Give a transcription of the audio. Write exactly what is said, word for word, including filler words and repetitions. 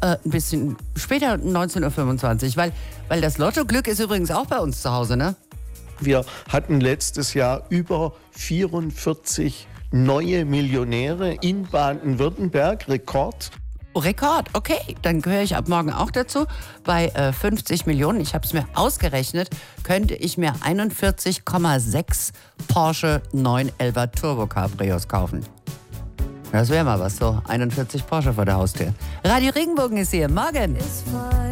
Äh, ein bisschen später, neunzehn Uhr fünfundzwanzig, weil, weil das Lotto-Glück ist übrigens auch bei uns zu Hause, ne? Wir hatten letztes Jahr über vierundvierzig neue Millionäre in Baden-Württemberg, Rekord. Rekord, okay, dann gehöre ich ab morgen auch dazu. Bei äh, fünfzig Millionen, ich habe es mir ausgerechnet, könnte ich mir einundvierzig Komma sechs Porsche neun elfer Turbo Cabrios kaufen. Das wäre mal was, so einundvierzig Porsche vor der Haustür. Radio Regenbogen ist hier, morgen.